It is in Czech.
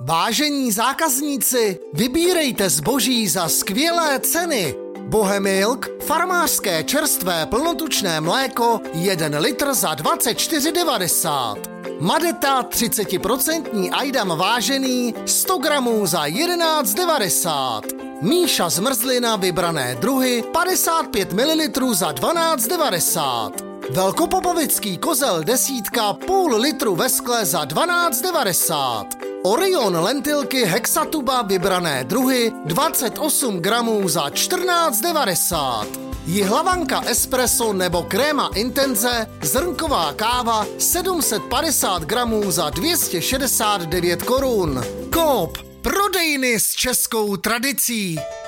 Vážení zákazníci, vybírejte zboží za skvělé ceny. Bohemilk, farmářské čerstvé plnotučné mléko, 1 litr za 24,90. Madeta 30% Ajdam vážený, 100 gramů za 11,90. Míša zmrzlina vybrané druhy, 55 ml za 12,90. Velkopopovický kozel desítka, půl litru ve skle za 12,90. Orion lentilky Hexatuba vybrané druhy, 28 gramů za 14,90. Jihlavanka espresso nebo kréma intenze, zrnková káva 750 gramů za 269 korun. Coop, prodejny s českou tradicí.